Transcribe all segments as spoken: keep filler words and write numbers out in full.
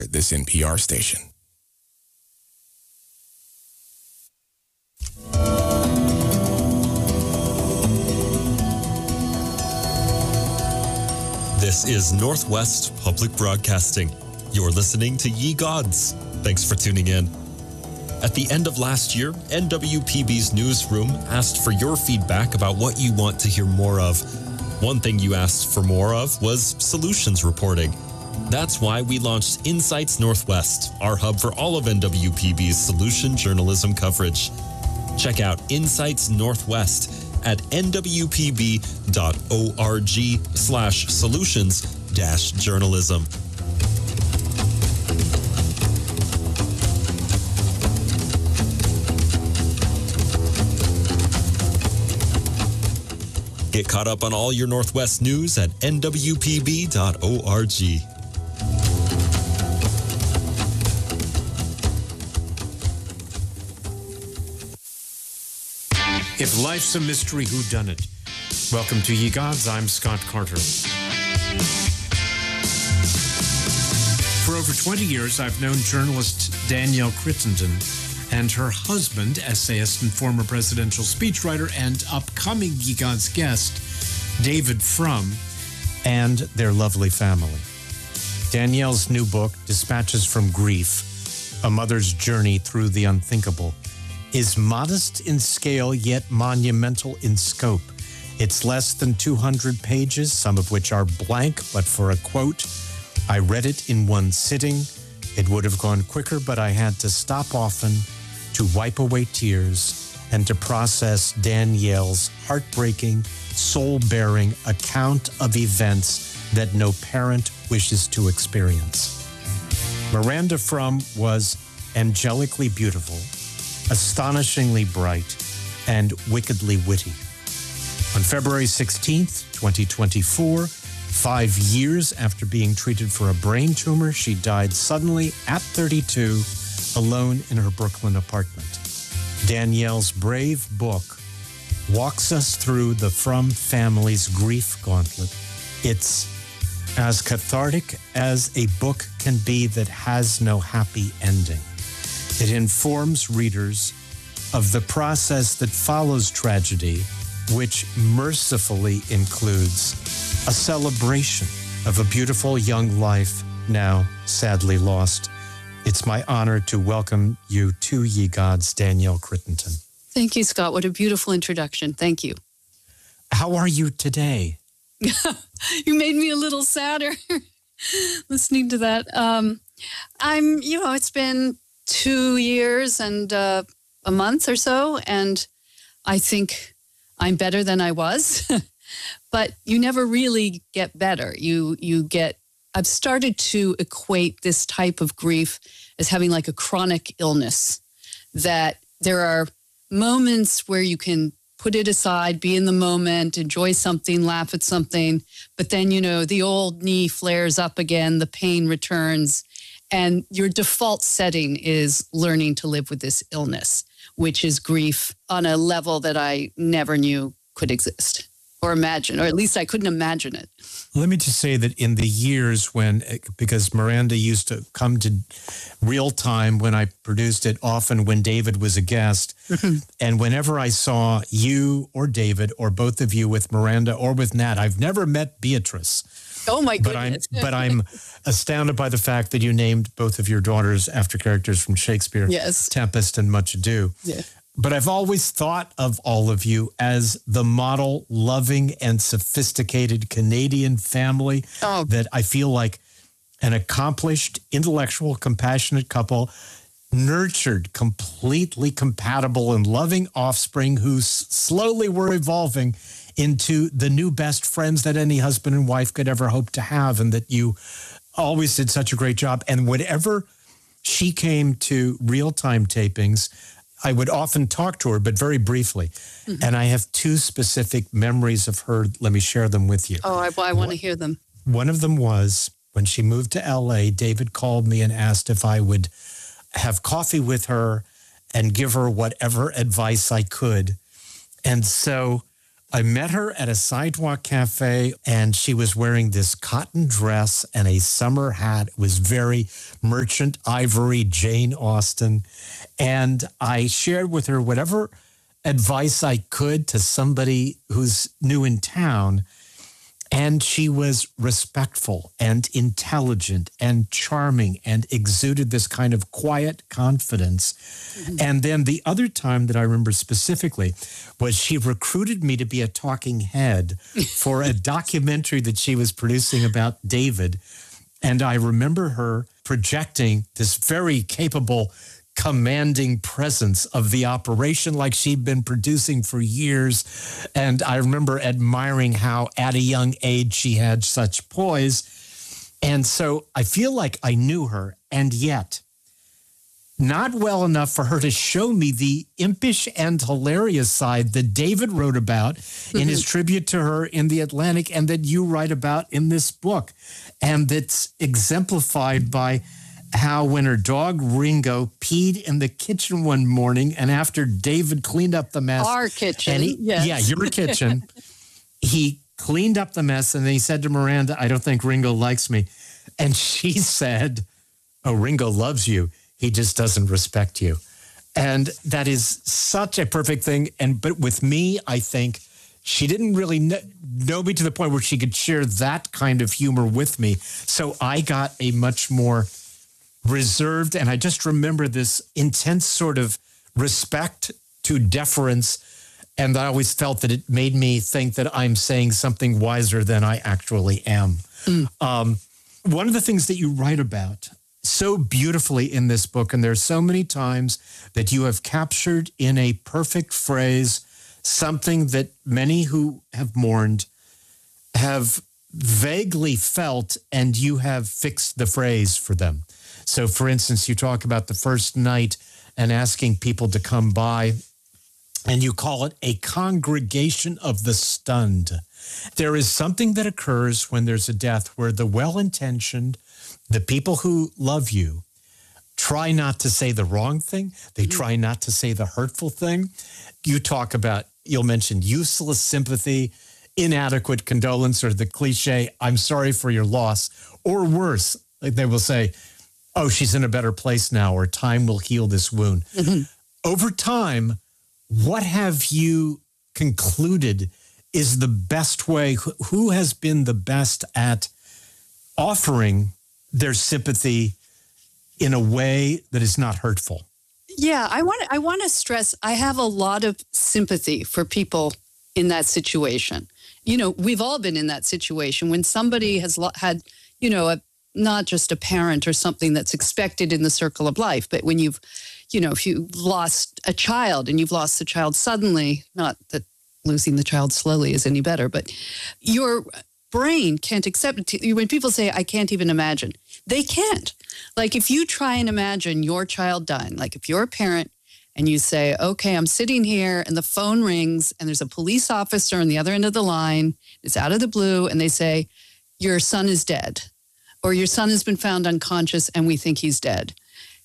this N P R station. This is Northwest Public Broadcasting. You're listening to Ye Gods. Thanks for tuning in. At the end of last year, N W P B's newsroom asked for your feedback about what you want to hear more of. One thing you asked for more of was solutions reporting. That's why we launched Insights Northwest, our hub for all of N W P B's solution journalism coverage. Check out Insights Northwest at nwpb.org slash solutions dash journalism. Get caught up on all your Northwest news at n w p b dot org. If life's a mystery, whodunit? Welcome to Ye Gods. I'm Scott Carter. For over twenty years, I've known journalist Danielle Crittenden and her husband, essayist and former presidential speechwriter and upcoming Ye Gods guest, David Frum, and their lovely family. Danielle's new book, Dispatches from Grief, A Mother's Journey Through the Unthinkable, is modest in scale yet monumental in scope. It's less than two hundred pages, some of which are blank, but for a quote, I read it in one sitting. It would have gone quicker, but I had to stop often to wipe away tears and to process Danielle's heartbreaking, soul-bearing account of events that no parent wishes to experience. Miranda Frum was angelically beautiful, astonishingly bright, and wickedly witty. On February sixteenth, twenty twenty-four, five years after being treated for a brain tumor, she died suddenly at thirty-two, alone in her Brooklyn apartment. Danielle's brave book walks us through the Frum family's grief gauntlet. It's as cathartic as a book can be that has no happy ending. It informs readers of the process that follows tragedy, which mercifully includes a celebration of a beautiful young life now sadly lost. It's my honor to welcome you to Ye Gods, Danielle Crittenden. Thank you, Scott. What a beautiful introduction. Thank you. How are you today? You made me a little sadder listening to that. Um, I'm, you know, it's been two years and uh, a month or so, and I think I'm better than I was. But you never really get better. You you get, I've started to equate this type of grief as having like a chronic illness, that there are moments where you can put it aside, be in the moment, enjoy something, laugh at something, but then, you know, the old knee flares up again, the pain returns, and your default setting is learning to live with this illness, which is grief on a level that I never knew could exist or imagine, or at least I couldn't imagine it. Let me just say that in the years when, because Miranda used to come to Real Time when I produced it, often when David was a guest, and whenever I saw you or David or both of you with Miranda or with Nat, I've never met Beatrice. Oh my goodness. But I'm, but I'm astounded by the fact that you named both of your daughters after characters from Shakespeare. Yes. Tempest and Much Ado. Yeah. But I've always thought of all of you as the model, loving and sophisticated Canadian family oh. that I feel like an accomplished, intellectual, compassionate couple, nurtured, completely compatible and loving offspring who s- slowly were evolving into the new best friends that any husband and wife could ever hope to have, and that you always did such a great job. And whenever she came to real-time tapings, I would often talk to her, but very briefly. Mm-hmm. And I have two specific memories of her. Let me share them with you. Oh, I, I want to hear them. One of them was when she moved to L A, David called me and asked if I would have coffee with her and give her whatever advice I could. And so I met her at a sidewalk cafe, and she was wearing this cotton dress and a summer hat. It was very Merchant Ivory, Jane Austen. And I shared with her whatever advice I could to somebody who's new in town. And she was respectful and intelligent and charming and exuded this kind of quiet confidence. Mm-hmm. And then the other time that I remember specifically was she recruited me to be a talking head for a documentary that she was producing about David. And I remember her projecting this very capable, commanding presence of the operation like she'd been producing for years. And I remember admiring how at a young age she had such poise. And so I feel like I knew her, and yet not well enough for her to show me the impish and hilarious side that David wrote about in his tribute to her in The Atlantic, and that you write about in this book. And that's exemplified by how when her dog Ringo peed in the kitchen one morning, and after David cleaned up the mess. Our kitchen, and he, yes. Yeah, your kitchen. He cleaned up the mess, and then he said to Miranda, I don't think Ringo likes me. And she said, oh, Ringo loves you. He just doesn't respect you. And that is such a perfect thing. And but with me, I think she didn't really know, know me to the point where she could share that kind of humor with me. So I got a much more reserved, and I just remember this intense sort of respect to deference, and I always felt that it made me think that I'm saying something wiser than I actually am. Mm. Um, one of the things that you write about so beautifully in this book, and there's so many times that you have captured in a perfect phrase something that many who have mourned have vaguely felt, and you have fixed the phrase for them. So, for instance, you talk about the first night and asking people to come by, and you call it a congregation of the stunned. There is something that occurs when there's a death where the well-intentioned, the people who love you, try not to say the wrong thing. They try not to say the hurtful thing. You talk about, you'll mention useless sympathy, inadequate condolence, or the cliche, I'm sorry for your loss, or worse, like they will say, oh, she's in a better place now, or time will heal this wound. Mm-hmm. Over time, what have you concluded is the best way? Who has been the best at offering their sympathy in a way that is not hurtful? Yeah, I want I want to stress, I have a lot of sympathy for people in that situation. You know, we've all been in that situation when somebody has lo- had, you know, a not just a parent or something that's expected in the circle of life, but when you've, you know, if you lost a child and you've lost the child suddenly, not that losing the child slowly is any better, but your brain can't accept it. When people say, I can't even imagine, they can't. Like if you try and imagine your child dying, like if you're a parent and you say, okay, I'm sitting here and the phone rings and there's a police officer on the other end of the line, it's out of the blue, and they say, your son is dead. Or your son has been found unconscious and we think he's dead.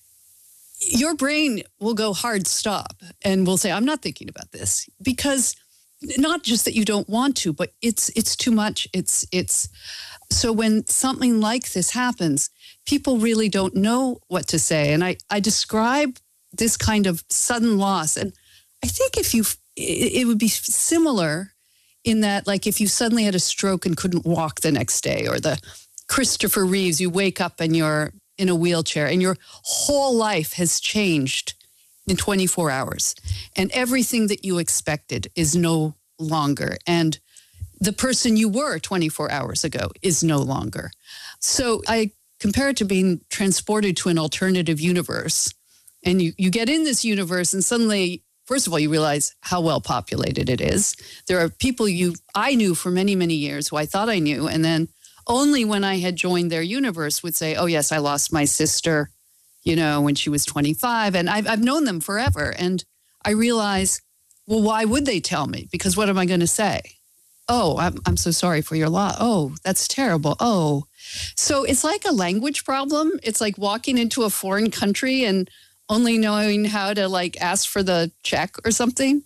Your brain will go hard stop and will say, I'm not thinking about this, because not just that you don't want to, but it's it's too much. It's it's so when something like this happens, people really don't know what to say. And I, I describe this kind of sudden loss. And I think if you, it, it would be similar in that, like if you suddenly had a stroke and couldn't walk the next day, or the Christopher Reeves, you wake up and you're in a wheelchair and your whole life has changed in twenty-four hours. And everything that you expected is no longer. And the person you were twenty-four hours ago is no longer. So I compare it to being transported to an alternative universe. And you, you get in this universe and suddenly, first of all, you realize how well populated it is. There are people you I knew for many, many years who I thought I knew. And then only when I had joined their universe would say, oh, yes, I lost my sister, you know, when she was twenty-five. And I've, I've known them forever. And I realize, well, why would they tell me? Because what am I going to say? Oh, I'm, I'm so sorry for your loss. Oh, that's terrible. Oh, so it's like a language problem. It's like walking into a foreign country and only knowing how to like ask for the check or something.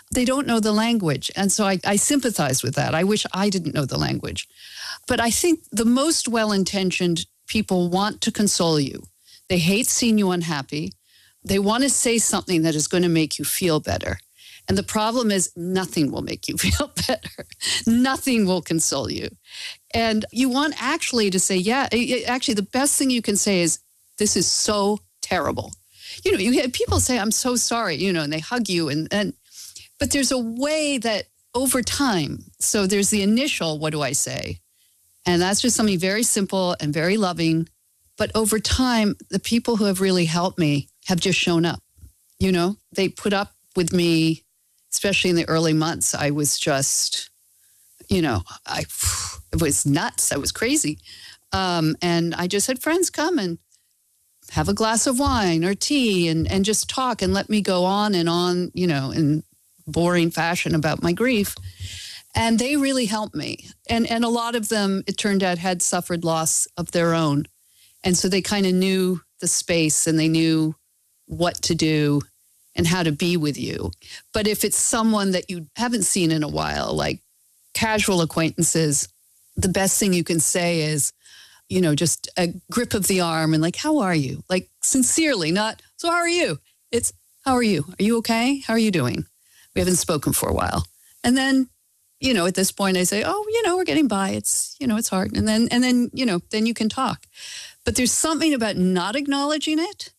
they don't know the language. And so I, I sympathize with that. I wish I didn't know the language. But I think the most well-intentioned people want to console you. They hate seeing you unhappy. They want to say something that is going to make you feel better. And the problem is nothing will make you feel better. Nothing will console you. And you want actually to say, yeah, actually the best thing you can say is, this is so terrible. You know, you have people say, I'm so sorry, you know, and they hug you. And, and but there's a way that over time, so there's the initial, what do I say? And that's just something very simple and very loving. But over time, the people who have really helped me have just shown up. You know, they put up with me, especially in the early months. I was just, you know, I it was nuts. I was crazy. Um, and I just had friends come and have a glass of wine or tea and, and just talk and let me go on and on, you know, in boring fashion about my grief. And they really helped me. And, and a lot of them, it turned out, had suffered loss of their own. And so they kind of knew the space and they knew what to do and how to be with you. But if it's someone that you haven't seen in a while, like casual acquaintances, the best thing you can say is, you know, just a grip of the arm and like, how are you? Like sincerely, not, so how are you? It's, how are you? Are you okay? How are you doing? We haven't spoken for a while. And then, you know, at this point I say, oh, you know, we're getting by. It's, you know, it's hard. And then, and then, you know, then you can talk. But there's something about not acknowledging it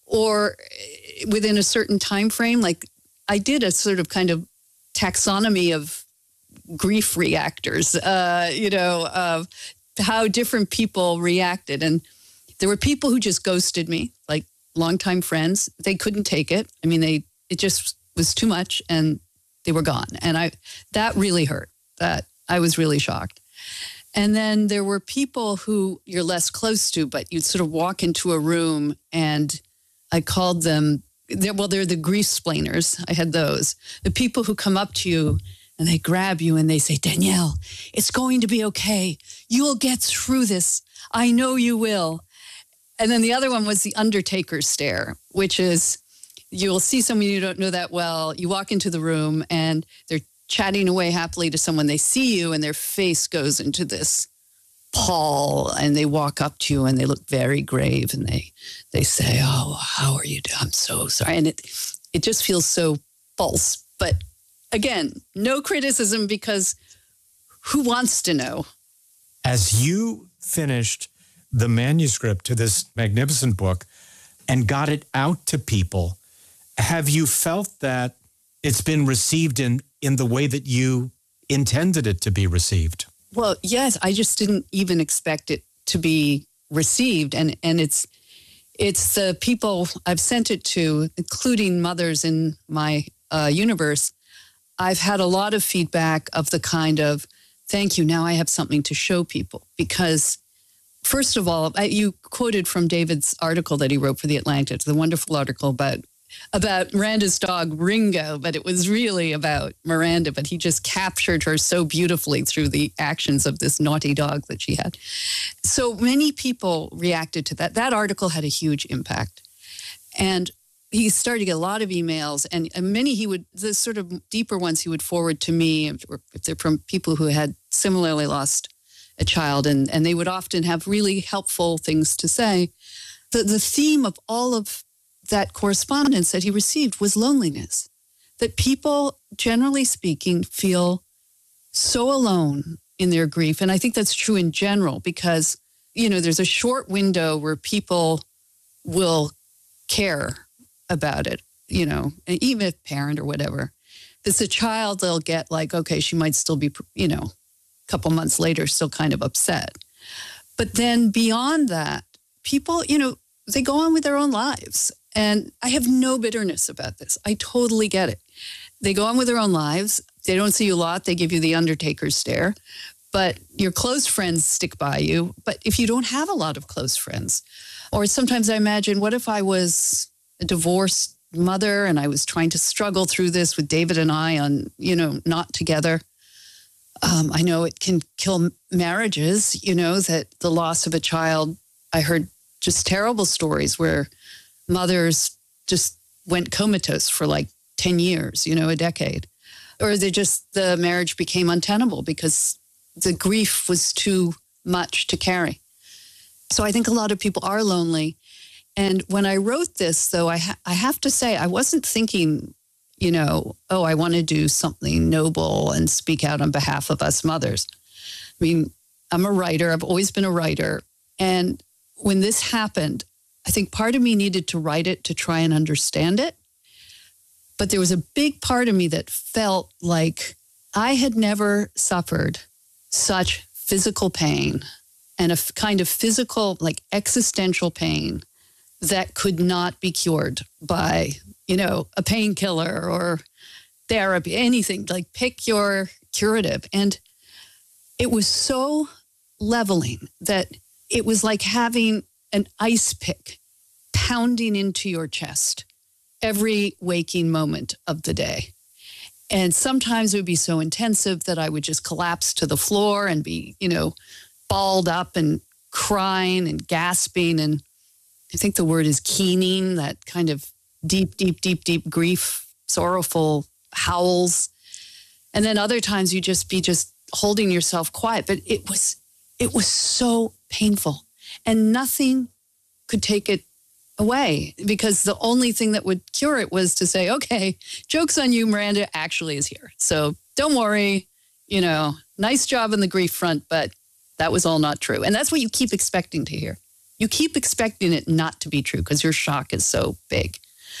or within a certain time frame. Like I did a sort of kind of taxonomy of grief reactors, uh, you know, of how different people reacted. And there were people who just ghosted me, like longtime friends. They couldn't take it. I mean, they, it just was too much and they were gone. And I, that really hurt. That I was really shocked. And then there were people who you're less close to, but you'd sort of walk into a room and I called them, they're, well, they're the grief splainers. I had those. The people who come up to you and they grab you and they say, Danielle, it's going to be okay. You will get through this. I know you will. And then the other one was the Undertaker stare, which is you'll see someone you don't know that well. You walk into the room and they're chatting away happily to someone. They see you and their face goes into this pall and they walk up to you and they look very grave and they they say, oh, how are you doing? I'm so sorry. And it it just feels so false. But again, no criticism because who wants to know? As you finished the manuscript to this magnificent book and got it out to people, have you felt that it's been received in, in the way that you intended it to be received? Well, yes, I just didn't even expect it to be received. And, and it's it's the people I've sent it to, including mothers in my uh, universe. I've had a lot of feedback of the kind of, thank you, now I have something to show people. Because first of all, I, you quoted from David's article that he wrote for The Atlantic, the wonderful article about about Miranda's dog, Ringo, but it was really about Miranda, but he just captured her so beautifully through the actions of this naughty dog that she had. So many people reacted to that. That article had a huge impact. And he started to get a lot of emails, and, and many he would, the sort of deeper ones he would forward to me, if they're from people who had similarly lost a child, and, and they would often have really helpful things to say. The, the theme of all of that correspondence that he received was loneliness, that people, generally speaking, feel so alone in their grief. And I think that's true in general because, you know, there's a short window where people will care about it, you know, and even if parent or whatever. There's a child, they'll get like, okay, she might still be, you know, a couple months later, still kind of upset. But then beyond that, people, you know, they go on with their own lives. And I have no bitterness about this. I totally get it. They go on with their own lives. They don't see you a lot. They give you the Undertaker stare. But your close friends stick by you. But if you don't have a lot of close friends, or sometimes I imagine, what if I was a divorced mother and I was trying to struggle through this with David and I on, you know, not together. Um, I know it can kill marriages, you know, that the loss of a child, I heard just terrible stories where mothers just went comatose for like ten years, you know, a decade. or they just, the marriage became untenable because the grief was too much to carry. So I think a lot of people are lonely. And when I wrote this, though, I, ha- I have to say, I wasn't thinking, you know, oh, I want to do something noble and speak out on behalf of us mothers. I mean, I'm a writer. I've always been a writer. And when this happened, I think part of me needed to write it to try and understand it. But there was a big part of me that felt like I had never suffered such physical pain and a f- kind of physical, like existential pain that could not be cured by, you know, a painkiller or therapy, anything. Like, pick your curative. And it was so leveling that it was like having an ice pick pounding into your chest every waking moment of the day. And sometimes it would be so intensive that I would just collapse to the floor and be, you know, balled up and crying and gasping. And I think the word is keening, that kind of deep, deep, deep, deep grief, sorrowful howls. And then other times you just be just holding yourself quiet. But it was, it was so painful, and nothing could take it away, because the only thing that would cure it was to say, okay, joke's on you, Miranda actually is here. So don't worry, you know, nice job on the grief front, but that was all not true. And that's what you keep expecting to hear. You keep expecting it not to be true because your shock is so big.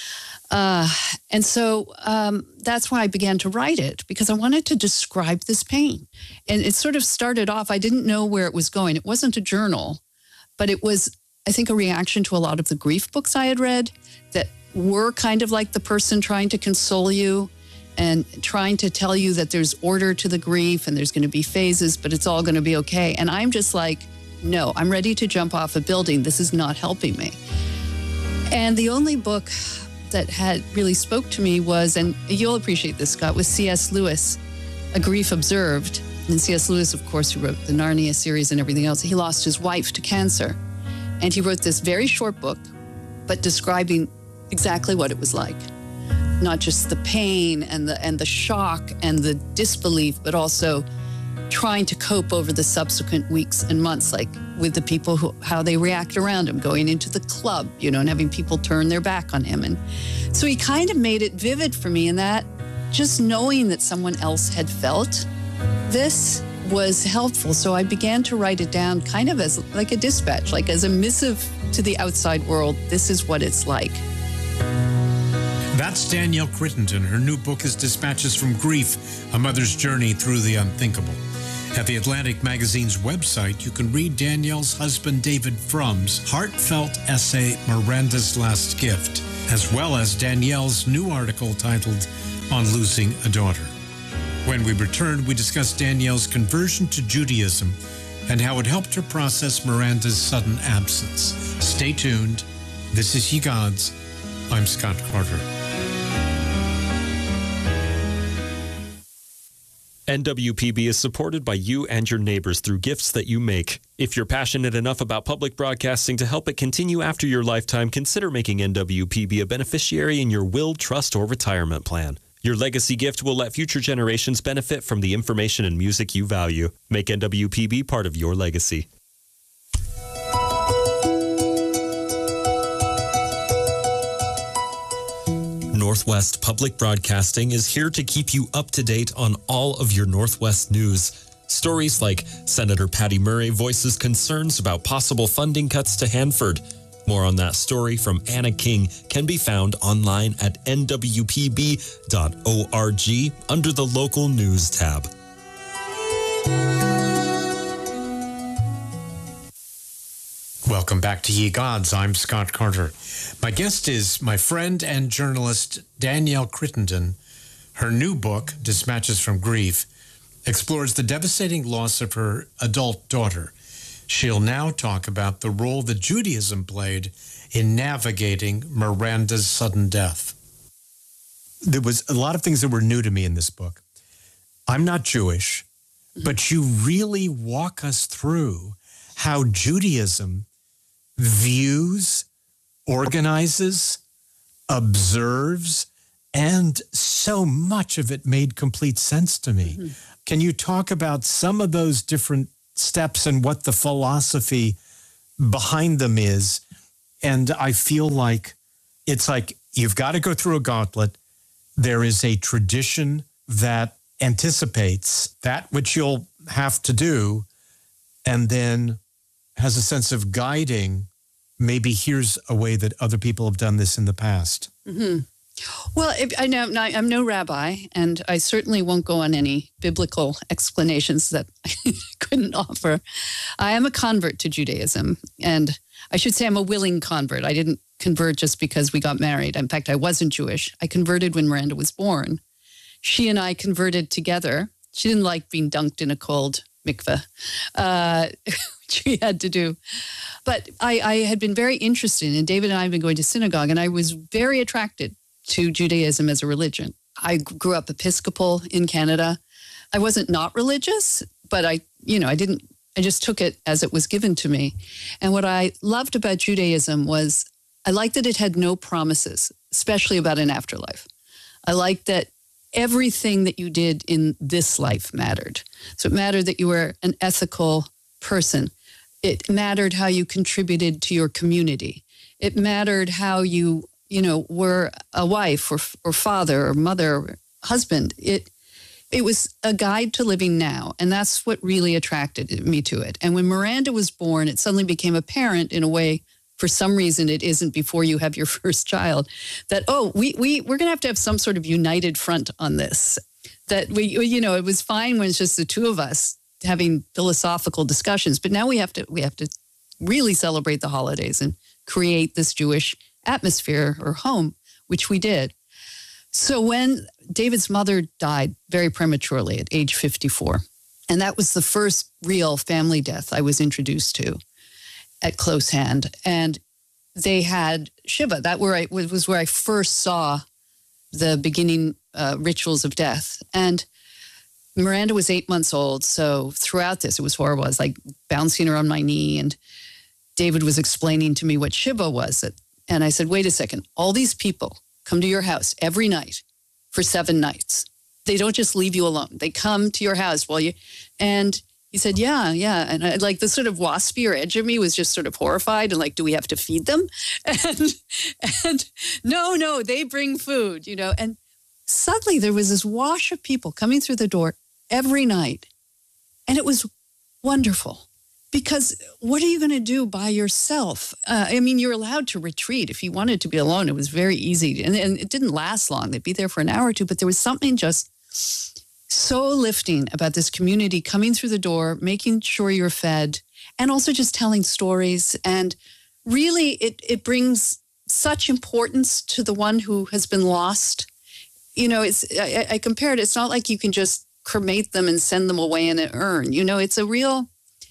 Uh, and so um, that's why I began to write it, because I wanted to describe this pain. And it sort of started off, I didn't know where it was going. It wasn't a journal, but it was, I think, a reaction to a lot of the grief books I had read that were kind of like the person trying to console you and trying to tell you that there's order to the grief and there's going to be phases, but it's all going to be okay. And I'm just like, no, I'm ready to jump off a building. This is not helping me. And the only book that had really spoke to me was, and you'll appreciate this, Scott, was C S Lewis, A Grief Observed. And C S Lewis, of course, who wrote the Narnia series and everything else, he lost his wife to cancer. And he wrote this very short book, but describing exactly what it was like. Not just the pain and the and the shock and the disbelief, but also trying to cope over the subsequent weeks and months, like with the people who, how they react around him, going into the club, you know, and having people turn their back on him. And so he kind of made it vivid for me in that just knowing that someone else had felt this was helpful. So I began to write it down kind of as like a dispatch, like as a missive to the outside world. This is what it's like. That's Danielle Crittenden. Her new book is Dispatches from Grief, A Mother's Journey Through the Unthinkable. At the Atlantic Magazine's website, you can read Danielle's husband David Frum's heartfelt essay, Miranda's Last Gift, as well as Danielle's new article titled On Losing a Daughter. When we return, we discuss Danielle's conversion to Judaism and how it helped her process Miranda's sudden absence. Stay tuned. This is Ye Gods. I'm Scott Carter. N W P B is supported by you and your neighbors through gifts that you make. If you're passionate enough about public broadcasting to help it continue after your lifetime, consider making N W P B a beneficiary in your will, trust, or retirement plan. Your legacy gift will let future generations benefit from the information and music you value. Make N W P B part of your legacy. Northwest Public Broadcasting is here to keep you up to date on all of your Northwest news. Stories like Senator Patty Murray voices concerns about possible funding cuts to Hanford. More on that story from Anna King can be found online at N W P B dot org under the local news tab. Welcome back to Ye Gods. I'm Scott Carter. My guest is my friend and journalist Danielle Crittenden. Her new book, Dispatches from Grief, explores the devastating loss of her adult daughter. She'll now talk about the role that Judaism played in navigating Miranda's sudden death. There was a lot of things that were new to me in this book. I'm not Jewish, but you really walk us through how Judaism views, organizes, observes, And so much of it made complete sense to me. Mm-hmm. Can you talk about some of those different steps and what the philosophy behind them is? And I feel like it's like you've got to go through a gauntlet. There is a tradition that anticipates that which you'll have to do, and then has a sense of guiding. Maybe here's a way that other people have done this in the past. Mm-hmm. Well, if, I know I'm no rabbi, and I certainly won't go on any biblical explanations that I couldn't offer. I am a convert to Judaism, and I should say I'm a willing convert. I didn't convert just because we got married. In fact, I wasn't Jewish. I converted when Miranda was born. She and I converted together. She didn't like being dunked in a cold mikveh, uh, which we had to do. But I, I had been very interested, and David and I had been going to synagogue, and I was very attracted to Judaism as a religion. I grew up Episcopal in Canada. I wasn't not religious, but I, you know, I didn't, I just took it as it was given to me. And what I loved about Judaism was I liked that it had no promises, especially about an afterlife. I liked that everything that you did in this life mattered. So it mattered that you were an ethical person. It mattered how you contributed to your community. It mattered how you you know, were a wife or or father or mother or husband. It it was a guide to living now, and that's what really attracted me to it. And when Miranda was born, it suddenly became apparent in a way, for some reason it isn't before you have your first child, that, oh, we, we, we're going to have to have some sort of united front on this. That we, you know, it was fine when it's just the two of us having philosophical discussions, but now we have to we have to really celebrate the holidays and create this Jewish atmosphere or home, which we did. So when David's mother died very prematurely at age fifty-four, and that was the first real family death I was introduced to at close hand. And they had Shiva. That where I was where I first saw the beginning uh, rituals of death. And Miranda was eight months old. So throughout this, it was horrible. I was like bouncing her on my knee, and David was explaining to me what Shiva was. And I said, wait a second, all these people come to your house every night for seven nights. They don't just leave you alone. They come to your house while you, and he said, yeah, yeah. And I, like the sort of waspier edge of me was just sort of horrified and like, do we have to feed them? And, and no, no, they bring food, you know. And suddenly there was this wash of people coming through the door every night. And it was wonderful. Because what are you going to do by yourself? Uh, I mean, you're allowed to retreat. If you wanted to be alone, it was very easy. And, and it didn't last long. They'd be there for an hour or two. But there was something just so lifting about this community coming through the door, making sure you're fed, and also just telling stories. And really, it, it brings such importance to the one who has been lost. You know, it's I, I compared it. It's not like you can just cremate them and send them away in an urn. You know, it's a real...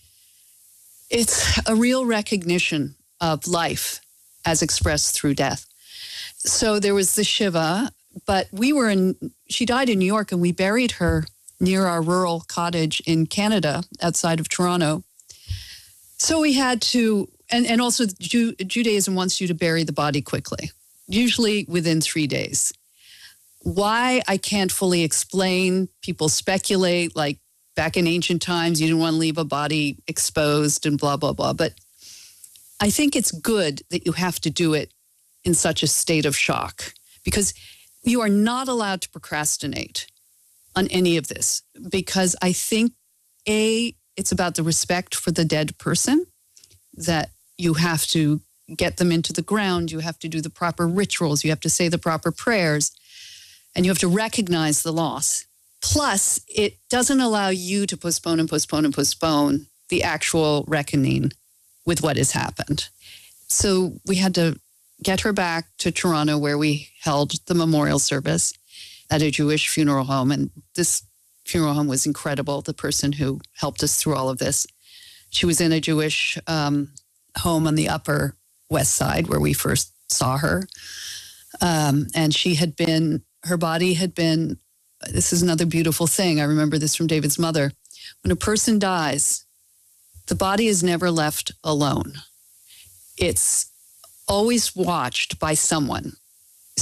It's a real recognition of life as expressed through death. So there was the Shiva, but we were in, she died in New York, and we buried her near our rural cottage in Canada outside of Toronto. So we had to, and, and also Ju, Judaism wants you to bury the body quickly, usually within three days. Why, I can't fully explain. People speculate, like, back in ancient times, you didn't want to leave a body exposed and blah, blah, blah. But I think it's good that you have to do it in such a state of shock, because you are not allowed to procrastinate on any of this. Because I think, A, it's about the respect for the dead person, that you have to get them into the ground, you have to do the proper rituals, you have to say the proper prayers, and you have to recognize the loss. Plus, it doesn't allow you to postpone and postpone and postpone the actual reckoning with what has happened. So we had to get her back to Toronto, where we held the memorial service at a Jewish funeral home. And this funeral home was incredible. The person who helped us through all of this, she was in a Jewish um, home on the Upper West Side where we first saw her. Um, and she had been, her body had been, this is another beautiful thing. I remember this from David's mother. When a person dies, the body is never left alone. It's always watched by someone.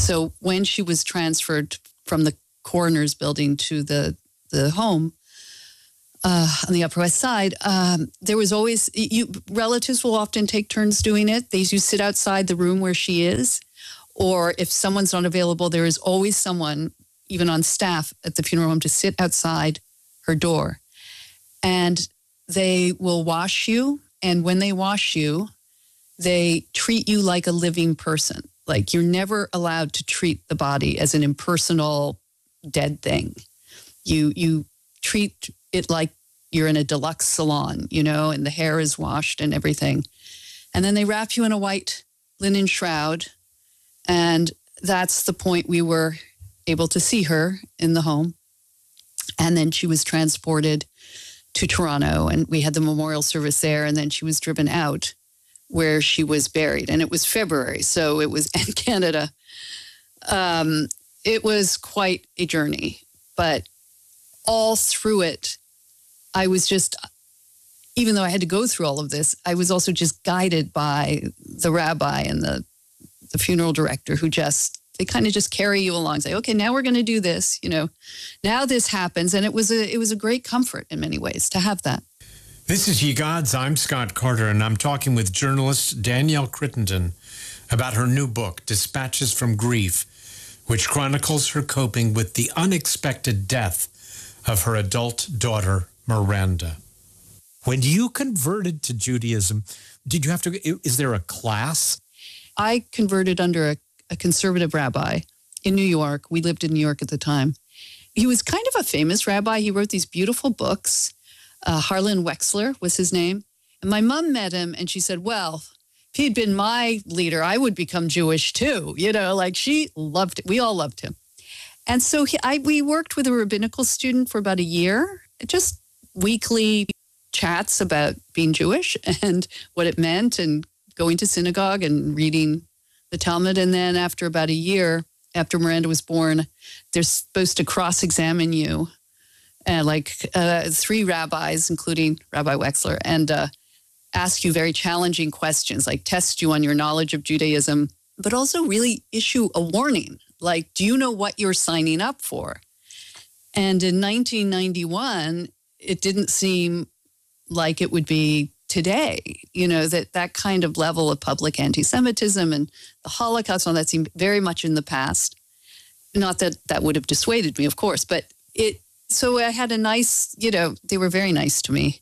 So when she was transferred from the coroner's building to the, the home uh, on the Upper West Side, um, there was always, you, relatives will often take turns doing it. They usually sit outside the room where she is, or if someone's not available, there is always someone, even on staff at the funeral home, to sit outside her door. And they will wash you, and when they wash you, they treat you like a living person. Like, you're never allowed to treat the body as an impersonal, dead thing. You you treat it like you're in a deluxe salon, you know, and the hair is washed and everything. And then they wrap you in a white linen shroud. And that's the point we were able to see her in the home. And then she was transported to Toronto, and we had the memorial service there. And then she was driven out where she was buried. And it was February, so it was in Canada. Um, it was quite a journey, but all through it, I was just, even though I had to go through all of this, I was also just guided by the rabbi and the, the funeral director, who just, they kind of just carry you along, say, okay, now we're going to do this, you know, now this happens. And it was a, it was a great comfort in many ways to have that. This is Ye Gods. I'm Scott Carter, and I'm talking with journalist Danielle Crittenden about her new book, Dispatches from Grief, which chronicles her coping with the unexpected death of her adult daughter, Miranda. When you converted to Judaism, did you have to, is there a class? I converted under a, a conservative rabbi in New York. We lived in New York at the time. He was kind of a famous rabbi. He wrote these beautiful books. Uh, Harlan Wexler was his name. And my mom met him, and she said, well, if he'd been my leader, I would become Jewish too. You know, like, she loved it. We all loved him. And so he, I, we worked with a rabbinical student for about a year, just weekly chats about being Jewish and what it meant, and going to synagogue and reading the Talmud. And then after about a year, after Miranda was born, they're supposed to cross-examine you. Uh, like uh, three rabbis, including Rabbi Wexler, and uh, ask you very challenging questions, like test you on your knowledge of Judaism, but also really issue a warning, like, do you know what you're signing up for? And in nineteen ninety-one, it didn't seem like it would be today, you know, that that kind of level of public anti-Semitism and the Holocaust, and all that seemed very much in the past. Not that that would have dissuaded me, of course, but it, so I had a nice, you know, they were very nice to me.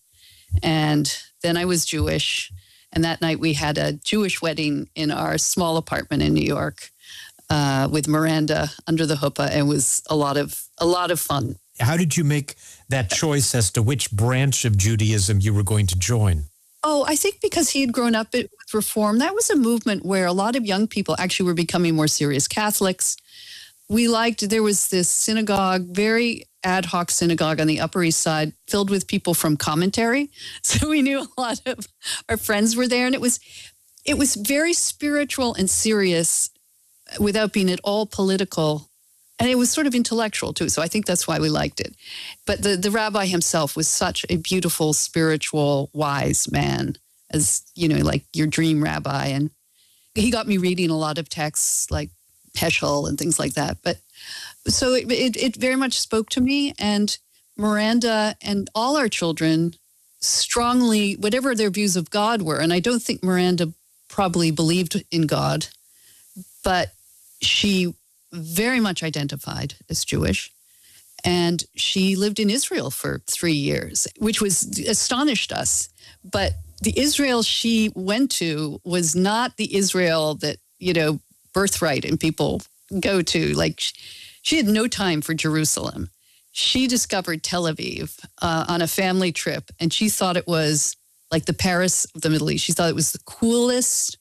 And then I was Jewish. And that night we had a Jewish wedding in our small apartment in New York uh, with Miranda under the chuppah. It was a lot of, a lot of fun. How did you make that choice as to which branch of Judaism you were going to join? Oh, I think because he had grown up with Reform. That was a movement where a lot of young people actually were becoming more serious Catholics. We liked, there was this synagogue, very ad hoc synagogue on the Upper East Side, filled with people from commentary. So we knew a lot of our friends were there. And it was, it was very spiritual and serious without being at all political. And it was sort of intellectual too. So I think that's why we liked it. But the, the rabbi himself was such a beautiful, spiritual, wise man, as, you know, like your dream rabbi. And he got me reading a lot of texts like Heschel and things like that. But so it, it, it very much spoke to me. And Miranda and all our children strongly, whatever their views of God were, and I don't think Miranda probably believed in God, but she very much identified as Jewish. And she lived in Israel for three years, which was astonished us. But the Israel she went to was not the Israel that, you know, birthright and people go to. Like, she had no time for Jerusalem. She discovered Tel Aviv uh, on a family trip, and she thought it was like the Paris of the Middle East. She thought it was the coolest,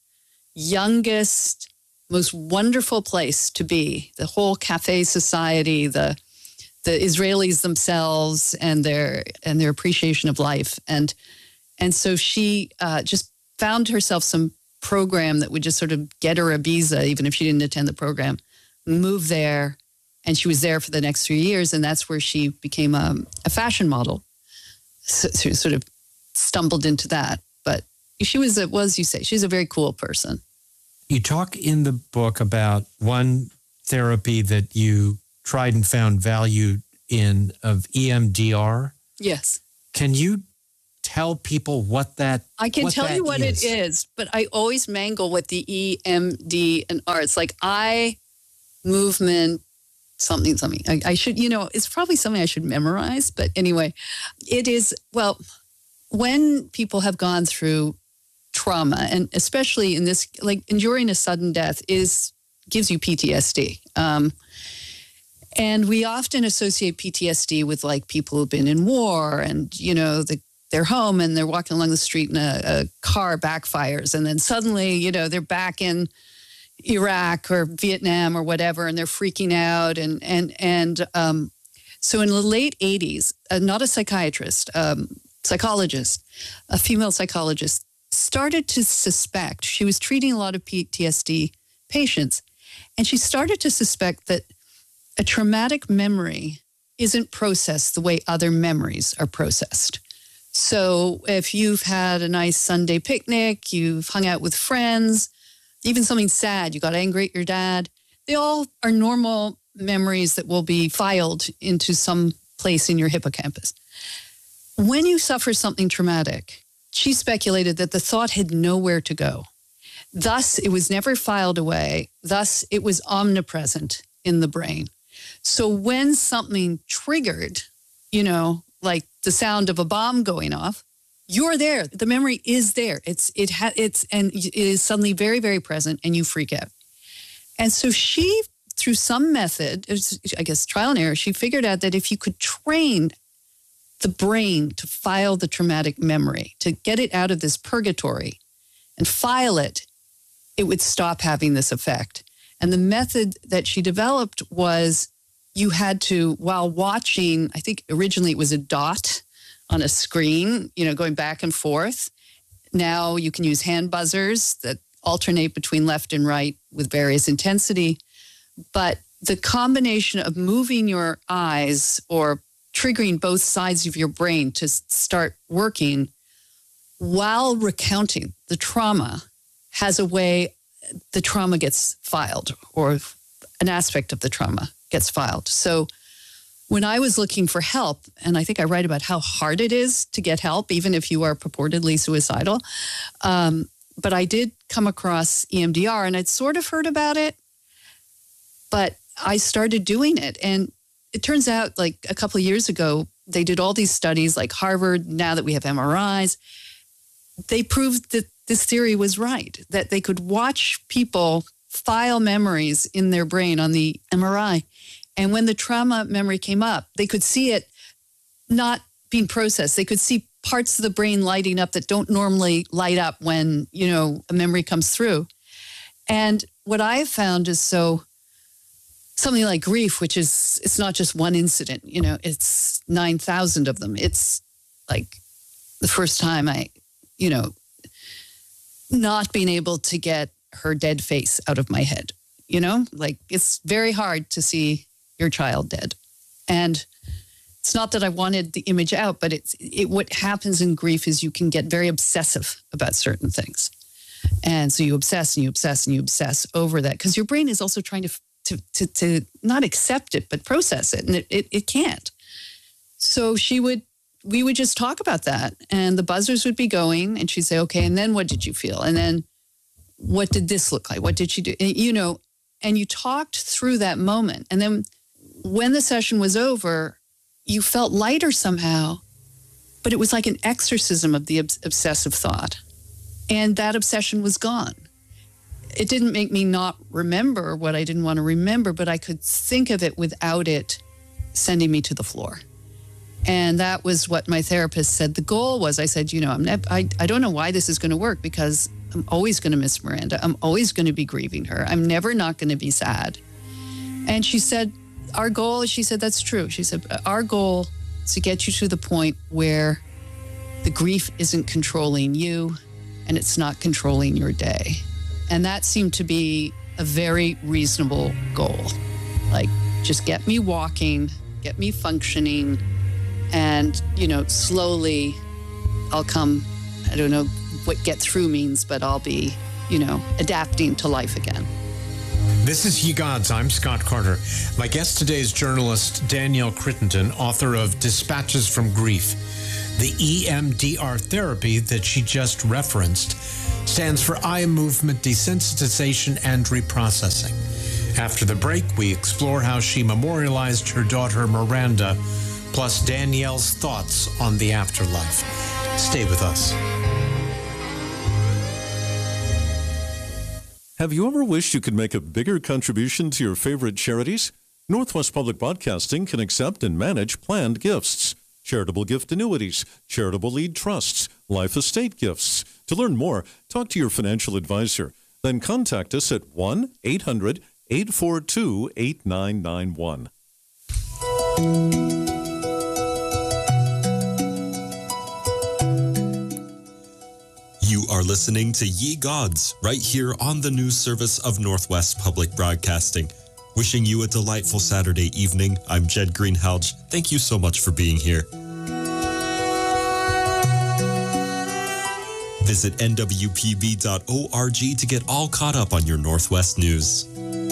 youngest, most wonderful place to be. The whole cafe society, the the Israelis themselves, and their and their appreciation of life, and and so she uh, just found herself some program that would just sort of get her a visa, even if she didn't attend the program. Move there, and she was there for the next three years, and that's where she became a, a fashion model. So, so sort of stumbled into that, but she was, a, was you say, she's a very cool person. You talk in the book about one therapy that you tried and found value in of E M D R. Yes. Can you tell people what that I can what tell that you what is? it is, but I always mangle with the E M D and R. It's like eye movement, something, something. I, I should, you know, it's probably something I should memorize. But anyway, it is, well, when people have gone through trauma, and especially in this, like enduring a sudden death is gives you P T S D. Um, and we often associate P T S D with like people who've been in war and, you know, the, they're home and they're walking along the street and a, a car backfires. And then suddenly, you know, they're back in Iraq or Vietnam or whatever, and they're freaking out. And, and, and um, so in the late eighties, uh, not a psychiatrist, um, psychologist, a female psychologist started to suspect, she was treating a lot of P T S D patients, and she started to suspect that a traumatic memory isn't processed the way other memories are processed. So if you've had a nice Sunday picnic, you've hung out with friends, even something sad, you got angry at your dad, they all are normal memories that will be filed into some place in your hippocampus. When you suffer something traumatic, she speculated that the thought had nowhere to go. Thus, it was never filed away. Thus, it was omnipresent in the brain. So when something triggered, you know, like the sound of a bomb going off, you're there. The memory is there. It's it ha- it's and it is suddenly very, very present, and you freak out. And so she, through some method, it was, I guess trial and error, she figured out that if you could train the brain to file the traumatic memory, to get it out of this purgatory and file it, it would stop having this effect. And the method that she developed was you had to, while watching, I think originally it was a dot on a screen, you know, going back and forth. Now you can use hand buzzers that alternate between left and right with various intensity. But the combination of moving your eyes or triggering both sides of your brain to start working while recounting the trauma has a way the trauma gets filed, or an aspect of the trauma gets filed. So when I was looking for help, and I think I write about how hard it is to get help, even if you are purportedly suicidal, um, but I did come across E M D R, and I'd sort of heard about it, but I started doing it. And it turns out, like a couple of years ago, they did all these studies, like Harvard, now that we have M R Is, they proved that this theory was right, that they could watch people file memories in their brain on the M R I. And when the trauma memory came up, they could see it not being processed. They could see parts of the brain lighting up that don't normally light up when, you know, a memory comes through. And what I have found is, so something like grief, which is, it's not just one incident, you know, it's nine thousand of them. It's like the first time I, you know, not being able to get her dead face out of my head, you know, like it's very hard to see your child dead. And it's not that I wanted the image out, but it's it, what happens in grief is you can get very obsessive about certain things. And so you obsess and you obsess and you obsess over that, because your brain is also trying to, to, to, to not accept it, but process it. And it, it, it can't. So she would, we would just talk about that, and the buzzers would be going, and she'd say, okay, and then what did you feel? And then what did this look like? What did she do? And, you know, and you talked through that moment. And then when the session was over, you felt lighter somehow, but it was like an exorcism of the obs- obsessive thought. And that obsession was gone. It didn't make me not remember what I didn't want to remember, but I could think of it without it sending me to the floor. And that was what my therapist said the goal was. I said, you know, I'm ne- I, I don't know why this is going to work, because I'm always going to miss Miranda. I'm always going to be grieving her. I'm never not going to be sad. And she said, our goal, she said, that's true. She said, our goal is to get you to the point where the grief isn't controlling you and it's not controlling your day. And that seemed to be a very reasonable goal. Like, just get me walking, get me functioning, and, you know, slowly I'll come, I don't know what get through means, but I'll be, you know, adapting to life again. This is Ye Gods. I'm Scott Carter. My guest today is journalist Danielle Crittenden, author of Dispatches from Grief. The E M D R therapy that she just referenced stands for eye movement desensitization and reprocessing. After the break, we explore how she memorialized her daughter Miranda, plus Danielle's thoughts on the afterlife. Stay with us. Have you ever wished you could make a bigger contribution to your favorite charities? Northwest Public Broadcasting can accept and manage planned gifts, charitable gift annuities, charitable lead trusts, life estate gifts. To learn more, talk to your financial advisor. Then contact us at one eight hundred eight four two eight nine nine one. You are listening to Ye Gods right here on the news service of Northwest Public Broadcasting. Wishing you a delightful Saturday evening. I'm Jed Greenhalgh. Thank you so much for being here. Visit N W P B dot org to get all caught up on your Northwest news.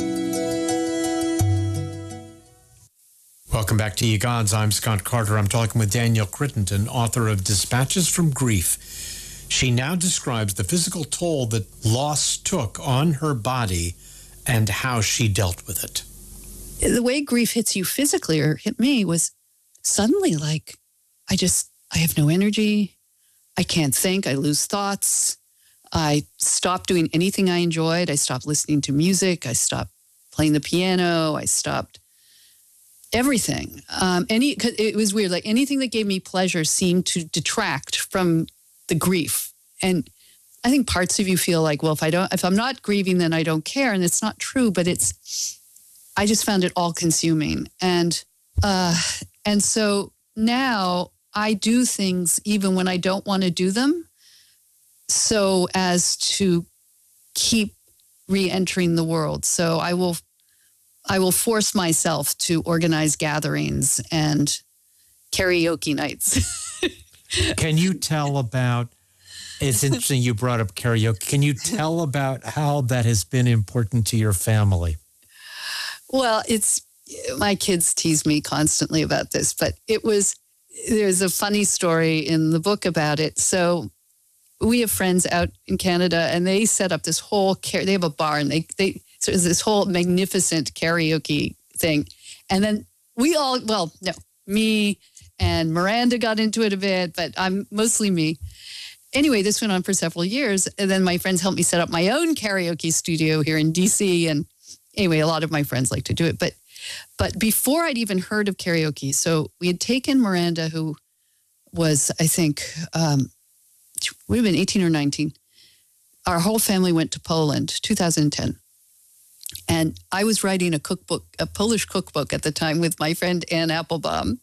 Welcome back to Ye Gods. I'm Scott Carter. I'm talking with Danielle Crittenden, author of Dispatches from Grief. She now describes the physical toll that loss took on her body and how she dealt with it. The way grief hits you physically, or hit me, was suddenly like, I just, I have no energy. I can't think. I lose thoughts. I stopped doing anything I enjoyed. I stopped listening to music. I stopped playing the piano. I stopped everything. Um, any, 'cause it was weird. Like anything that gave me pleasure seemed to detract from the grief. And I think parts of you feel like, well, if I don't, if I'm not grieving, then I don't care. And it's not true, but it's, I just found it all consuming. And, uh, and so now I do things even when I don't want to do them, so as to keep re-entering the world. So I will, I will force myself to organize gatherings and karaoke nights. Can you tell about, it's interesting you brought up karaoke. Can you tell about how that has been important to your family? Well, it's, my kids tease me constantly about this, but it was, there's a funny story in the book about it. So we have friends out in Canada and they set up this whole, they have a bar and they, they, so it's this whole magnificent karaoke thing. And then we all, well, no, me and Miranda got into it a bit, but I'm mostly me. Anyway, this went on for several years. And then my friends helped me set up my own karaoke studio here in D C. And anyway, a lot of my friends like to do it. But but before I'd even heard of karaoke, so we had taken Miranda, who was, I think, um, would have been eighteen or nineteen. Our whole family went to Poland, two thousand ten. And I was writing a cookbook, a Polish cookbook at the time with my friend Ann Applebaum.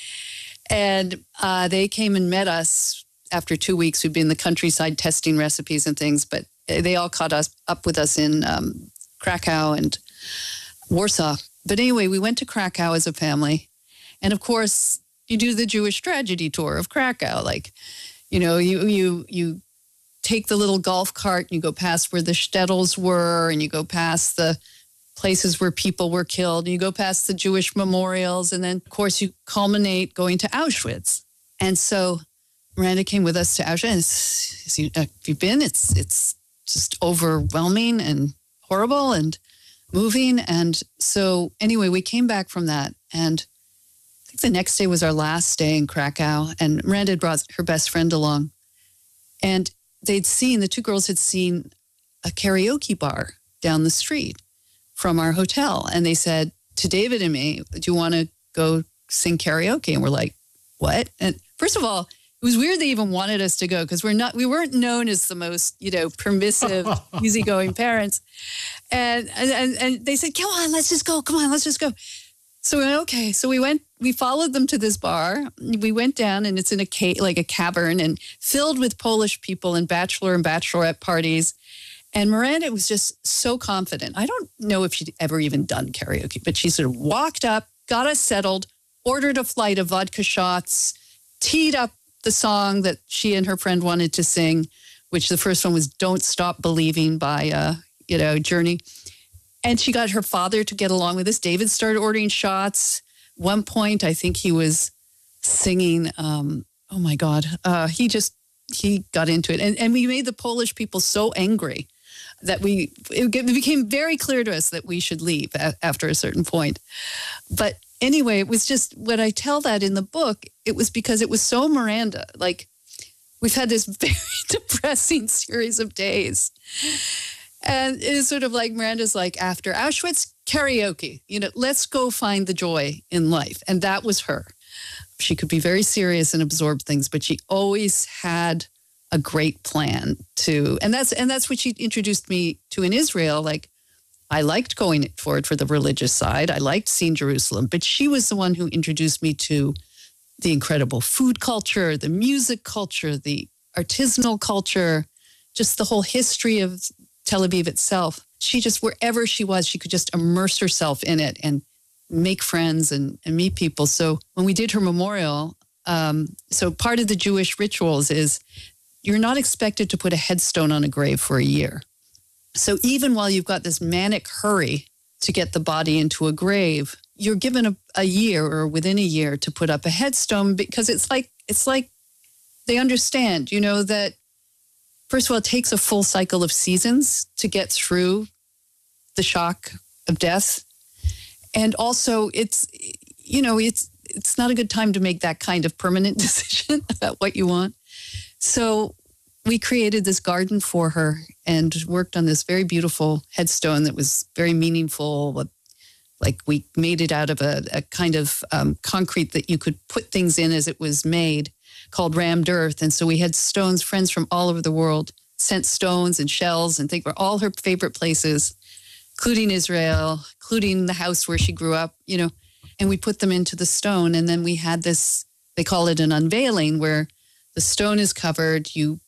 And uh, they came and met us after two weeks. We'd been in the countryside testing recipes and things, but they all caught us up with us in um, Krakow and Warsaw. But anyway, we went to Krakow as a family. And of course, you do the Jewish tragedy tour of Krakow. Like, you know, you you you take the little golf cart and you go past where the shtetls were and you go past the places where people were killed. And you go past the Jewish memorials. And then, of course, you culminate going to Auschwitz. And so Miranda came with us to Auschwitz. Have you been? It's, it's just overwhelming and horrible and moving. And so anyway, we came back from that. And I think the next day was our last day in Krakow. And Miranda had brought her best friend along. And they'd seen, the two girls had seen a karaoke bar down the street from our hotel. And they said to David and me, do you want to go sing karaoke? And we're like, what? And first of all, it was weird they even wanted us to go because we're not, we weren't known as the most, you know, permissive, easygoing parents. And, and, and they said, come on, let's just go. Come on, let's just go. So we went, okay. So we went, we followed them to this bar. We went down and it's in a cave, like a cavern and filled with Polish people and bachelor and bachelorette parties. And Miranda was just so confident. I don't know if she'd ever even done karaoke, but she sort of walked up, got us settled, ordered a flight of vodka shots, teed up the song that she and her friend wanted to sing, which the first one was Don't Stop Believing by, uh, you know, Journey. And she got her father to get along with this. David started ordering shots. One point, I think he was singing, um, oh my God, uh, he just, he got into it. And, and we made the Polish people so angry that we, it became very clear to us that we should leave a, after a certain point. But anyway, it was just, when I tell that in the book, it was because it was so Miranda. Like, we've had this very depressing series of days. And it's sort of like Miranda's like, after Auschwitz, karaoke, you know, let's go find the joy in life. And that was her. She could be very serious and absorb things, but she always had a great plan to, and that's, and that's what she introduced me to in Israel. Like, I liked going for it for the religious side. I liked seeing Jerusalem, but she was the one who introduced me to the incredible food culture, the music culture, the artisanal culture, just the whole history of Tel Aviv itself. She just, wherever she was, she could just immerse herself in it and make friends and, and meet people. So when we did her memorial, um, so part of the Jewish rituals is you're not expected to put a headstone on a grave for a year. So even while you've got this manic hurry to get the body into a grave, you're given a, a year or within a year to put up a headstone, because it's like, it's like they understand, you know, that first of all, it takes a full cycle of seasons to get through the shock of death. And also it's, you know, it's, it's not a good time to make that kind of permanent decision about what you want. So we created this garden for her and worked on this very beautiful headstone that was very meaningful. Like, we made it out of a, a kind of um, concrete that you could put things in as it was made, called rammed earth. And so we had stones, friends from all over the world sent stones and shells and things were all her favorite places, including Israel, including the house where she grew up, you know, and we put them into the stone. And then we had this, they call it an unveiling, where the stone is covered. You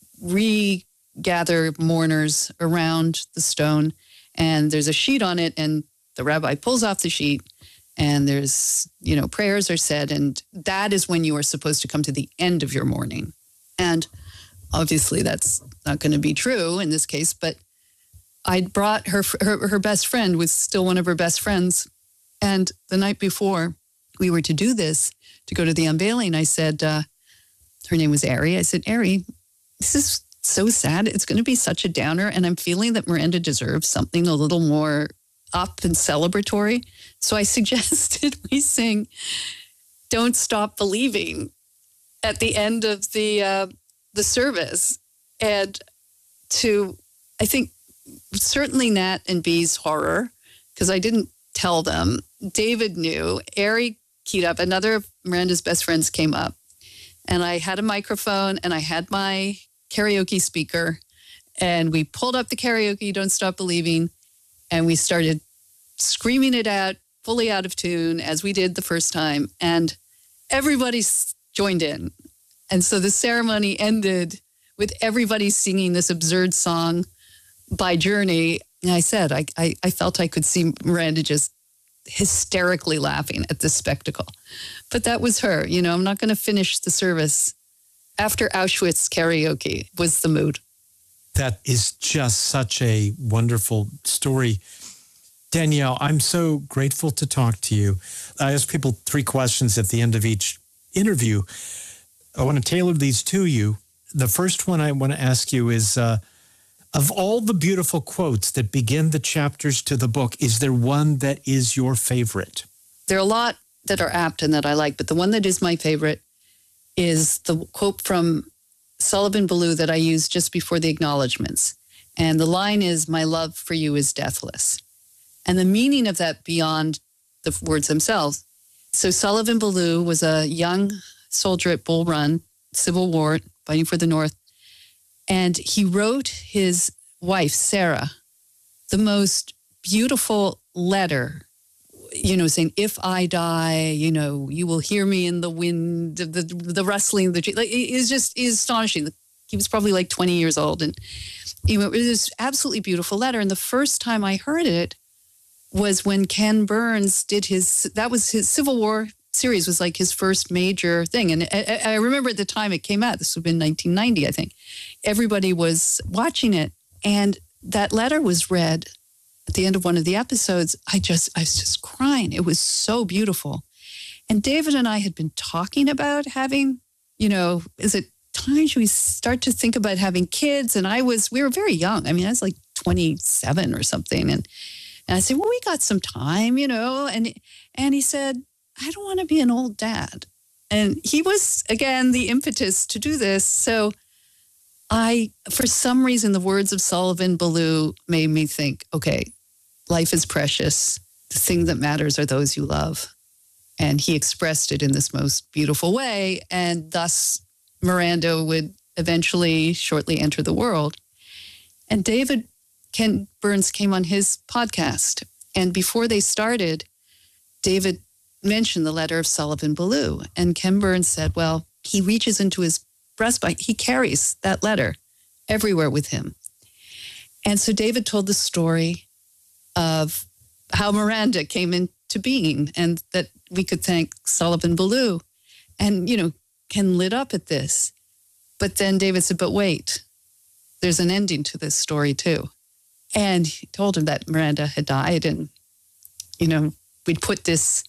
regather mourners around the stone, and there's a sheet on it, and the rabbi pulls off the sheet, and there's, you know, prayers are said, and that is when you are supposed to come to the end of your mourning. And obviously that's not going to be true in this case, but I brought her, her, her best friend was still one of her best friends. And the night before we were to do this, to go to the unveiling, I said, uh, her name was Ari. I said, Ari, this is so sad. It's going to be such a downer. And I'm feeling that Miranda deserves something a little more up and celebratory. So I suggested we sing Don't Stop Believing at the end of the uh, the service. And to, I think, certainly Nat and Bee's horror, because I didn't tell them. David knew. Ari keyed up. Another of Miranda's best friends came up. And I had a microphone and I had my karaoke speaker. And we pulled up the karaoke, Don't Stop Believing. And we started screaming it out, fully out of tune, as we did the first time. And everybody joined in. And so the ceremony ended with everybody singing this absurd song by Journey. And I said, I, I, I felt I could see Miranda just hysterically laughing at this spectacle. But that was her. You know, I'm not going to finish the service. After Auschwitz karaoke was the mood. That is just such a wonderful story. Danielle, I'm so grateful to talk to you. I ask people three questions at the end of each interview. I want to tailor these to you. The first one I want to ask you is, uh, of all the beautiful quotes that begin the chapters to the book, is there one that is your favorite? There are a lot that are apt and that I like, but the one that is my favorite is the quote from Sullivan Ballou that I used just before the acknowledgments. And the line is, my love for you is deathless. And the meaning of that beyond the words themselves. So Sullivan Ballou was a young soldier at Bull Run, Civil War, fighting for the North. And he wrote his wife, Sarah, the most beautiful letter, you know, saying, if I die, you know, you will hear me in the wind, the, the, the rustling of the tree. Like, it is just is astonishing. He was probably like twenty years old. And you know, it was this absolutely beautiful letter. And the first time I heard it was when Ken Burns did his, that was his Civil War series, was like his first major thing. And I, I remember at the time it came out, this would have been nineteen ninety, I think. Everybody was watching it. And that letter was read at the end of one of the episodes, I just, I was just crying. It was so beautiful. And David and I had been talking about having, you know, is it time should we start to think about having kids? And I was, we were very young. I mean, I was like twenty-seven or something. And, and I said, well, we got some time, you know, and, and he said, I don't want to be an old dad. And he was, again, the impetus to do this. So I, for some reason, the words of Sullivan Ballou made me think, okay, life is precious. The thing that matters are those you love. And he expressed it in this most beautiful way. And thus, Miranda would eventually shortly enter the world. And David Ken Burns came on his podcast. And before they started, David mentioned the letter of Sullivan Ballou. And Ken Burns said, well, he reaches into his breastplate. He carries that letter everywhere with him. And so David told the story of how Miranda came into being and that we could thank Sullivan Ballou. And, you know, Ken lit up at this. But then David said, but wait, there's an ending to this story too. And he told him that Miranda had died and, you know, we'd put this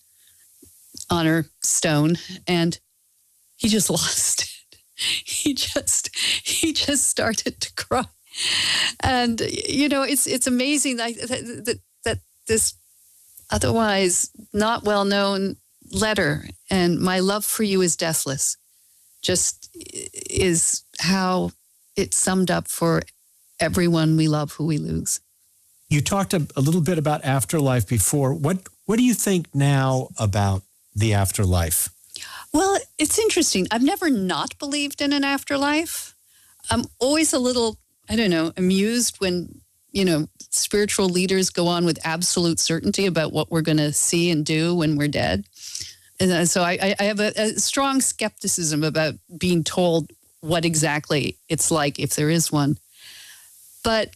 on her stone and he just lost it. He just, he just started to cry. And, you know, it's it's amazing that, that, that this otherwise not well-known letter, and my love for you is deathless, just is how it summed up for everyone we love who we lose. You talked a, a little bit about afterlife before. What what do you think now about the afterlife? Well, it's interesting. I've never not believed in an afterlife. I'm always a little, I don't know, amused when, you know, spiritual leaders go on with absolute certainty about what we're going to see and do when we're dead. And so I, I have a, a strong skepticism about being told what exactly it's like if there is one. But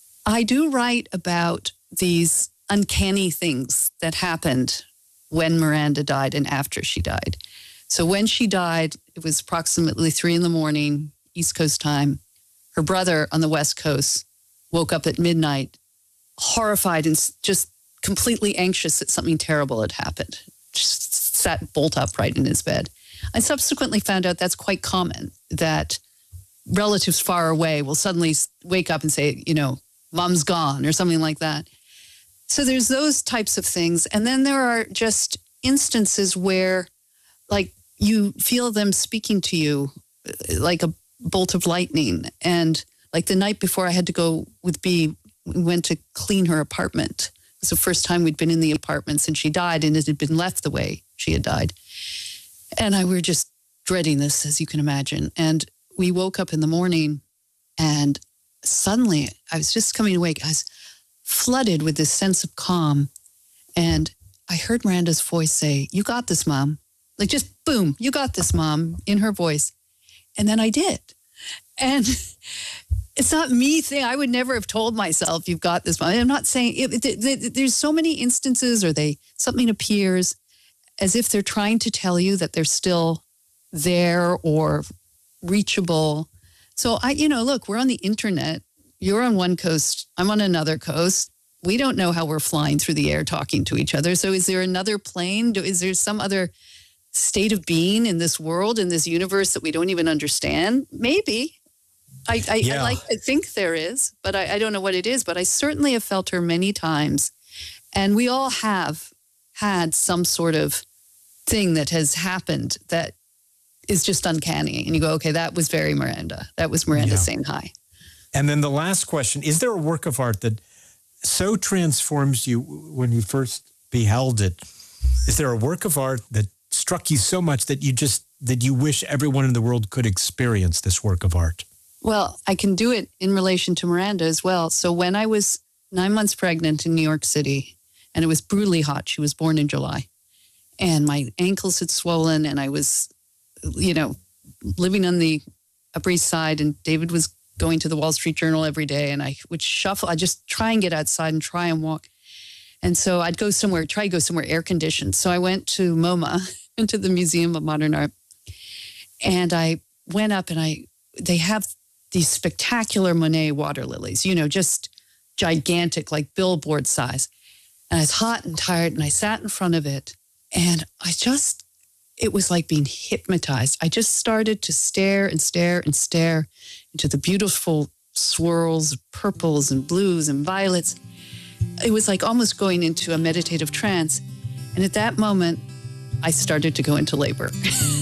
I do write about these uncanny things that happened when Miranda died and after she died. So when she died, it was approximately three in the morning, East Coast time. Her brother on the West Coast woke up at midnight, horrified and just completely anxious that something terrible had happened. Just sat bolt upright in his bed. I subsequently found out that's quite common, that relatives far away will suddenly wake up and say, you know, mom's gone or something like that. So there's those types of things. And then there are just instances where, like, you feel them speaking to you like a bolt of lightning. And like the night before I had to go with Bea, we went to clean her apartment. It was the first time we'd been in the apartment since she died, and it had been left the way she had died. And I were just dreading this, as you can imagine. And we woke up in the morning, and suddenly I was just coming awake. I was flooded with this sense of calm. And I heard Miranda's voice say, "You got this, Mom." Like, just boom, "You got this, Mom," in her voice. And then I did. And it's not me thing. I would never have told myself, "You've got this, Mom." I'm not saying it, it, it, there's so many instances, or they something appears as if they're trying to tell you that they're still there or reachable. So I, you know, look, we're on the internet. You're on one coast. I'm on another coast. We don't know how we're flying through the air talking to each other. So is there another plane? Is there some other state of being in this world, in this universe that we don't even understand? Maybe. I, I, yeah. I like to think there is, but I, I don't know what it is. But I certainly have felt her many times. And we all have had some sort of thing that has happened that is just uncanny. And you go, okay, that was very Miranda. That was Miranda yeah. saying hi. And then the last question, is there a work of art that so transforms you when you first beheld it? Is there a work of art that struck you so much that you just, that you wish everyone in the world could experience this work of art? Well, I can do it in relation to Miranda as well. So when I was nine months pregnant in New York City, and it was brutally hot, she was born in July, and my ankles had swollen, and I was, you know, living on the Upper East Side, and David was going to the Wall Street Journal every day, and I would shuffle. I'd just try and get outside and try and walk. And so I'd go somewhere, try to go somewhere air-conditioned. So I went to MoMA, into the Museum of Modern Art, and I went up, and I they have these spectacular Monet water lilies, you know, just gigantic, like billboard size. And I was hot and tired, and I sat in front of it, and I just, it was like being hypnotized. I just started to stare and stare and stare into the beautiful swirls of purples and blues and violets. It was like almost going into a meditative trance. And at that moment, I started to go into labor.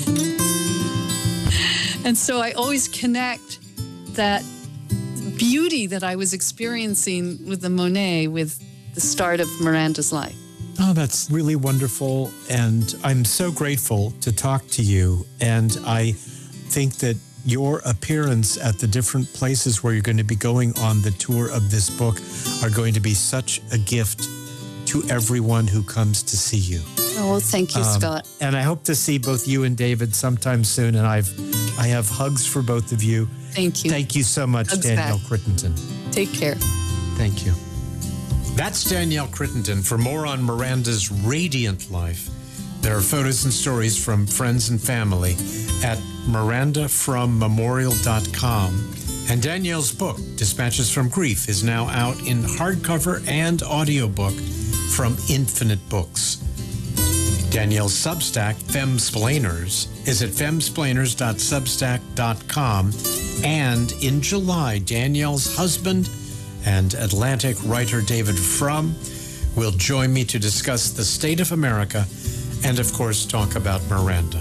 And so I always connect that beauty that I was experiencing with the Monet with the start of Miranda's life. Oh, that's really wonderful. And I'm so grateful to talk to you. And I think that your appearance at the different places where you're going to be going on the tour of this book are going to be such a gift to everyone who comes to see you. Oh, well, thank you, um, Scott. And I hope to see both you and David sometime soon. And I've, I have hugs for both of you. Thank you. Thank you so much, Hugs Danielle back. Crittenden. Take care. Thank you. That's Danielle Crittenden. For more on Miranda's radiant life, there are photos and stories from friends and family at miranda from memorial dot com. And Danielle's book, Dispatches from Grief, is now out in hardcover and audiobook from Infinite Books. Danielle's Substack, Femsplainers, is at femsplainers dot substack dot com. And in July, Danielle's husband and Atlantic writer David Frum will join me to discuss the state of America and, of course, talk about Miranda.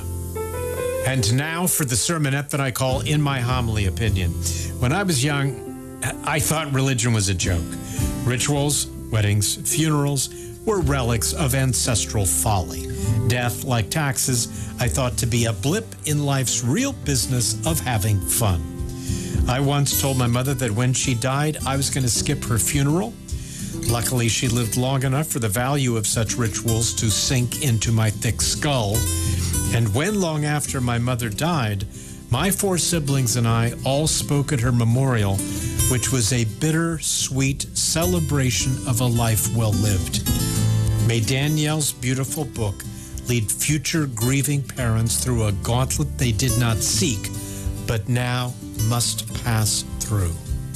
And now for the sermonette that I call In My Homily Opinion. When I was young, I thought religion was a joke. Rituals, weddings, funerals were relics of ancestral folly. Death, like taxes, I thought to be a blip in life's real business of having fun. I once told my mother that when she died, I was going to skip her funeral. Luckily, she lived long enough for the value of such rituals to sink into my thick skull. And when long after my mother died, my four siblings and I all spoke at her memorial, which was a bitter-sweet celebration of a life well lived. May Danielle's beautiful book lead future grieving parents through a gauntlet they did not seek, but now must pass through.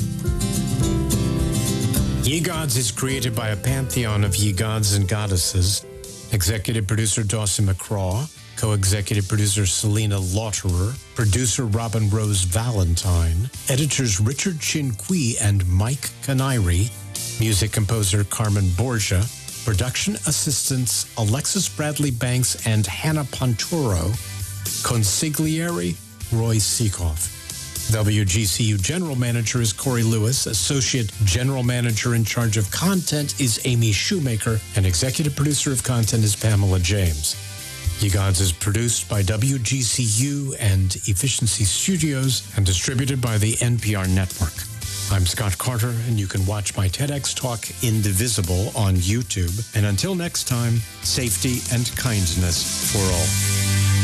Ye Gods is created by a pantheon of ye gods and goddesses. Executive producer Dawson McCraw, co-executive producer Selena Lauterer, producer Robin Rose Valentine, editors Richard Chinqui and Mike Canary, music composer Carmen Borgia, production assistants Alexis Bradley Banks and Hannah Ponturo, consigliere Roy Seekoff. W G C U General Manager is Corey Lewis. Associate General Manager in charge of content is Amy Shoemaker. And Executive Producer of Content is Pamela James. Ye Gods is produced by W G C U and Efficiency Studios and distributed by the N P R Network. I'm Scott Carter, and you can watch my TEDx talk Indivisible on YouTube. And until next time, safety and kindness for all.